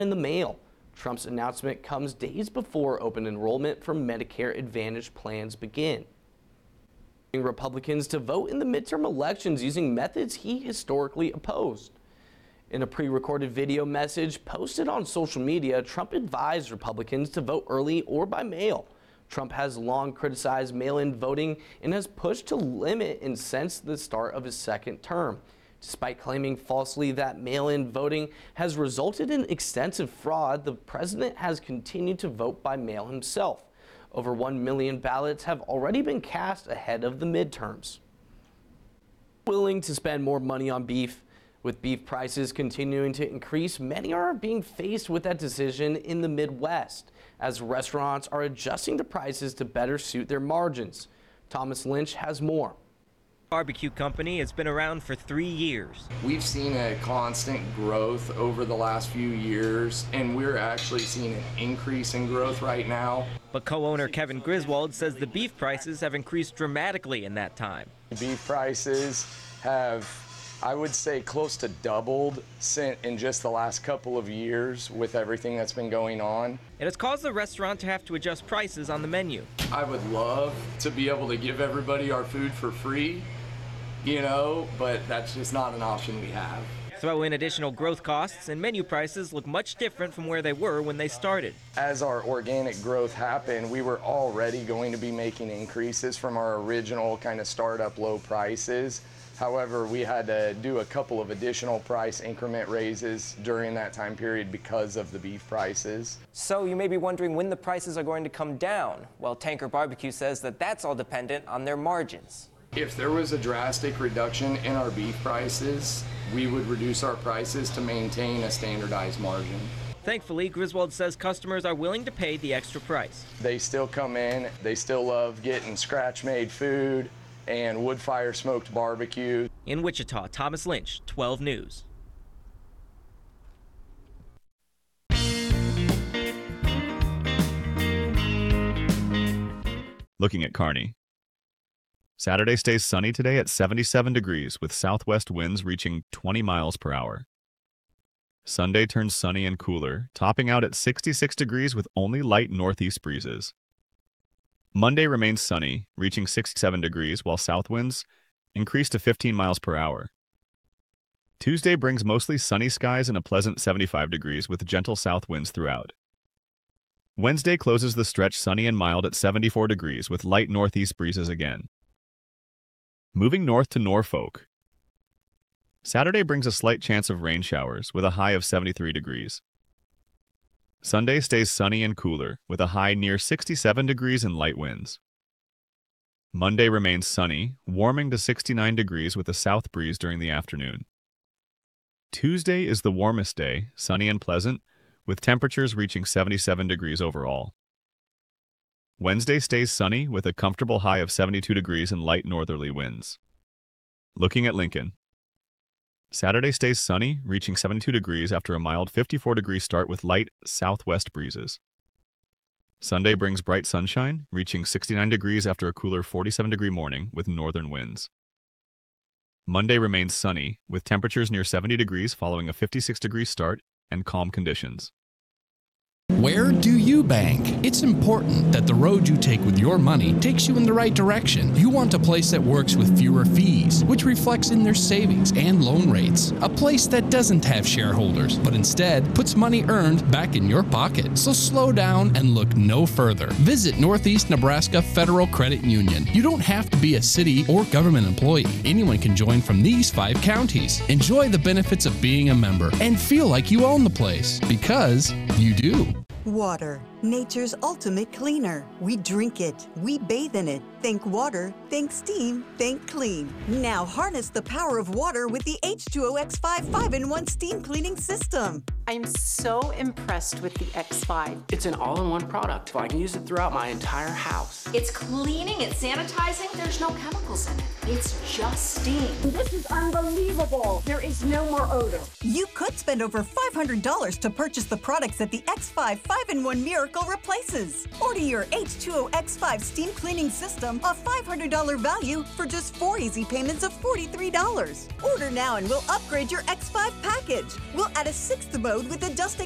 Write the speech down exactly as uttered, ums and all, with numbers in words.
in the mail. Trump's announcement comes days before open enrollment for Medicare Advantage plans begin. Republicans to vote in the midterm elections using methods he historically opposed. In a pre-recorded video message posted on social media, Trump advised Republicans to vote early or by mail. Trump has long criticized mail-in voting and has pushed to limit it since the start of his second term. Despite claiming falsely that mail-in voting has resulted in extensive fraud, the president has continued to vote by mail himself. Over one million ballots have already been cast ahead of the midterms. Willing to spend more money on beef. With beef prices continuing to increase, many are being faced with that decision in the Midwest, as restaurants are adjusting the prices to better suit their margins. Thomas Lynch has more. Barbecue company has been around for three years. We've seen a constant growth over the last few years, and we're actually seeing an increase in growth right now. But co-owner Kevin Griswold says the beef prices have increased dramatically in that time. Beef prices have, I would say, close to doubled in just the last couple of years with everything that's been going on. It has caused the restaurant to have to adjust prices on the menu. I would love to be able to give everybody our food for free, you know, but that's just not an option we have. Throw in additional growth costs and menu prices look much different from where they were when they started. As our organic growth happened, we were already going to be making increases from our original kind of startup low prices. However, we had to do a couple of additional price increment raises during that time period because of the beef prices. So you may be wondering when the prices are going to come down. Well, Tanker Barbecue says that that's all dependent on their margins. If there was a drastic reduction in our beef prices, we would reduce our prices to maintain a standardized margin. Thankfully, Griswold says customers are willing to pay the extra price. They still come in, they still love getting scratch-made food and wood-fire smoked barbecue. In Wichita, Thomas Lynch, twelve News. Looking at Kearney. Saturday stays sunny today at seventy-seven degrees with southwest winds reaching twenty miles per hour. Sunday turns sunny and cooler, topping out at sixty-six degrees with only light northeast breezes. Monday remains sunny, reaching sixty-seven degrees while south winds increase to fifteen miles per hour. Tuesday brings mostly sunny skies and a pleasant seventy-five degrees with gentle south winds throughout. Wednesday closes the stretch sunny and mild at seventy-four degrees with light northeast breezes again. Moving north to Norfolk. Saturday brings a slight chance of rain showers with a high of seventy-three degrees. Sunday stays sunny and cooler with a high near sixty-seven degrees and light winds. Monday remains sunny, warming to sixty-nine degrees with a south breeze during the afternoon. Tuesday is the warmest day, sunny and pleasant, with temperatures reaching seventy-seven degrees overall. Wednesday stays sunny with a comfortable high of seventy-two degrees and light northerly winds. Looking at Lincoln. Saturday stays sunny, reaching seventy-two degrees after a mild fifty-four degree start with light southwest breezes. Sunday brings bright sunshine, reaching sixty-nine degrees after a cooler forty-seven degree morning with northern winds. Monday remains sunny, with temperatures near seventy degrees following a fifty-six degree start and calm conditions. Where do you bank? It's important that the road you take with your money takes you in the right direction. You want a place that works with fewer fees, which reflects in their savings and loan rates. A place that doesn't have shareholders, but instead puts money earned back in your pocket. So slow down and look no further. Visit Northeast Nebraska Federal Credit Union. You don't have to be a city or government employee. Anyone can join from these five counties. Enjoy the benefits of being a member and feel like you own the place, because you do. Water, nature's ultimate cleaner. We drink it, we bathe in it. Think water, think steam, think clean. Now harness the power of water with the H two O X five five in one steam cleaning system. I'm so impressed with the X five. It's an all-in-one product. I can use it throughout my entire house. It's cleaning, it's sanitizing, there's no chemicals in it. It's just steam. This is unbelievable. There is no more odor. You could spend over five hundred dollars to purchase the products that the X five five in one Miracle replaces. Order your H two O X five steam cleaning system, a five hundred dollars value, for just four easy payments of forty-three dollars. Order now and we'll upgrade your X five package. We'll add a sixth mode with a dusting